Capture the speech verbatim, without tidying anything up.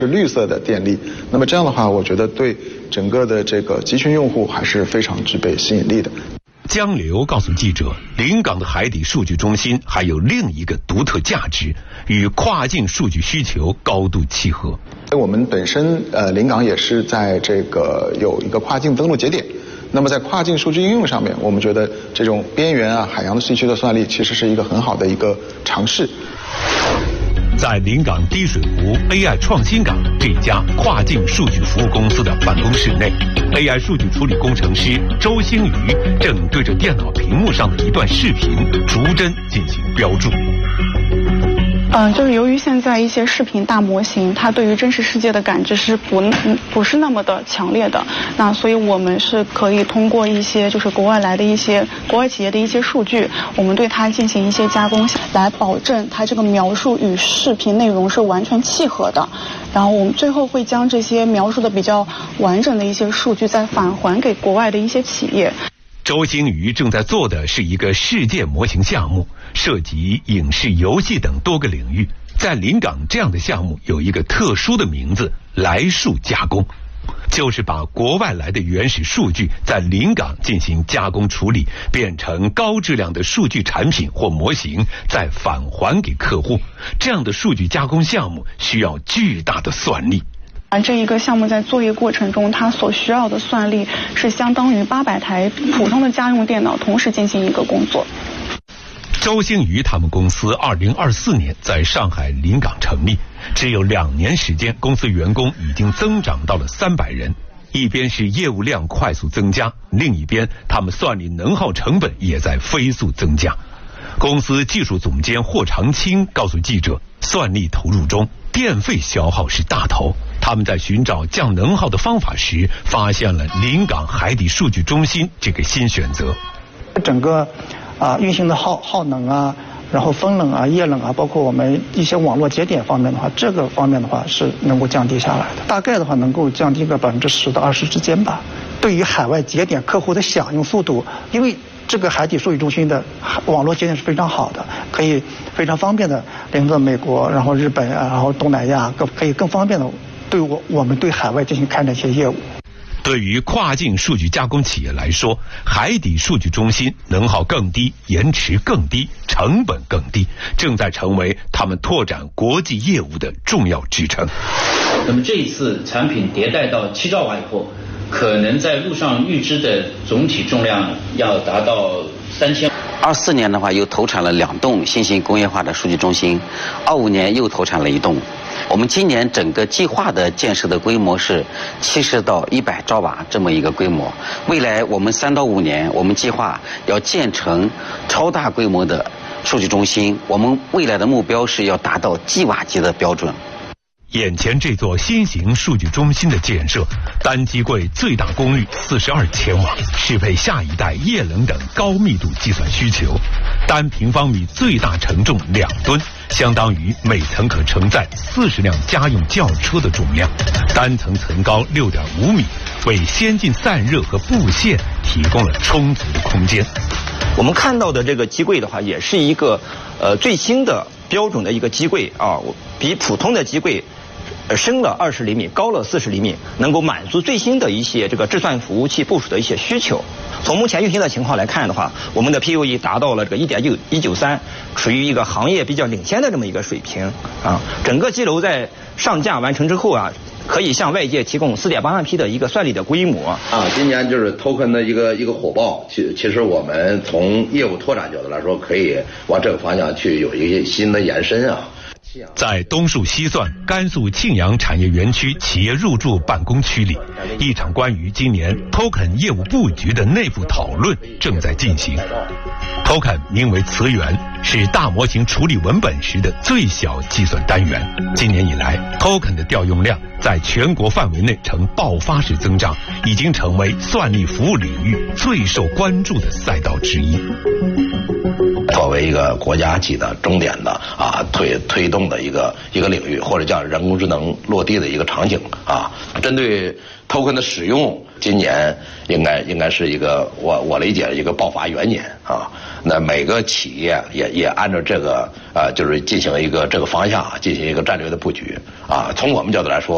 是绿色的电力。那么这样的话，我觉得对整个的这个集群用户还是非常具备吸引力的。 江流告诉记者，临港的海底数据中心还有另一个独特价值，与跨境数据需求高度契合。 我们本身呃临港也是在这个有一个跨境登陆节点，那么在跨境数据应用上面，我们觉得这种边缘啊海洋的地区的算力其实是一个很好的一个尝试。 在临港滴水湖 A I 创新港这家跨境数据服务公司的办公室内， A I 数据处理工程师周星宇正对着电脑屏幕上的一段视频逐帧进行标注。 嗯，就是由于现在一些视频大模型，它对于真实世界的感知是不不是那么的强烈的，那所以我们是可以通过一些就是国外来的一些国外企业的一些数据，我们对它进行一些加工，来保证它这个描述与视频内容是完全契合的。然后我们最后会将这些描述的比较完整的一些数据再返还给国外的一些企业。 周星宇正在做的是一个世界模型项目，涉及影视、游戏等多个领域。在临港这样的项目有一个特殊的名字——来数加工，就是把国外来的原始数据在临港进行加工处理，变成高质量的数据产品或模型，再返还给客户。这样的数据加工项目需要巨大的算力。 这一个项目在作业过程中，它所需要的算力是相当于八百台普通的家用电脑同时进行一个工作。 周星宇他们公司二零二四年在上海临港成立，只有两年时间，公司员工已经增长到了三百人。一边是业务量快速增加，另一边他们算力能耗成本也在飞速增加。公司技术总监霍长青告诉记者，算力投入中，电费消耗是大头。他们在寻找降能耗的方法时，发现了临港海底数据中心这个新选择。 整个啊运行的耗耗能啊，然后风冷啊、液冷啊，包括我们一些网络节点方面的话，这个方面的话是能够降低下来的，大概的话能够降低个百分之十到二十之间吧。对于海外节点客户的响应速度，因为这个海底数据中心的网络节点是非常好的，可以非常方便的连着美国，然后日本啊，然后东南亚，更可以更方便的对我我们对海外进行开展一些业务。 对于跨境数据加工企业来说，海底数据中心能耗更低，延迟更低，成本更低，正在成为他们拓展国际业务的重要支撑。 那么这一次产品迭代到七兆瓦以后，可能在路上预支的总体重量要达到三千。 二四年的话，又投产了两栋新型工业化的数据中心，二五年又投产了一栋。我们今年整个计划的建设的规模是七十到一百兆瓦这么一个规模。未来我们三到五年，我们计划要建成超大规模的数据中心。我们未来的目标是要达到 G 瓦级的标准。 眼前这座新型数据中心的建设，单机柜最大功率四十二千瓦，适配下一代液冷等高密度计算需求。单平方米最大承重两吨，相当于每层可承载四十辆家用轿车的重量。单层层高六点五米，为先进散热和布线提供了充足的空间。 我们看到的这个机柜的话，也是一个呃最新的标准的一个机柜啊，比普通的机柜深了二十厘米，高了四十厘米，能够满足最新的一些这个计算服务器部署的一些需求。从目前运行的情况来看的话，我们的 P U E 达到了这个一点一九三，处于一个行业比较领先的这么一个水平啊。整个机楼在上架完成之后啊，可以向外界提供 四点八万 P 的一个算力的规模啊。今年就是 token 的一个一个火爆，其其实我们从业务拓展角度来说，可以往这个方向去有一个新的延伸啊。 在东数西算甘肃庆阳产业园区企业入驻办公区里，一场关于今年 Token 业务布局的内部讨论正在进行。Token 名为词源，是大模型处理文本时的最小计算单元。今年以来 Token 的调用量在全国范围内呈爆发式增长，已经成为算力服务领域最受关注的赛道之一。 作为一个国家级的重点的啊推推动的一个一个领域，或者叫人工智能落地的一个场景啊，针对 token 的使用，今年应该应该是一个我我理解一个爆发元年啊。那每个企业也也按照这个呃就是进行一个这个方向进行一个战略的布局啊。从我们角度来说。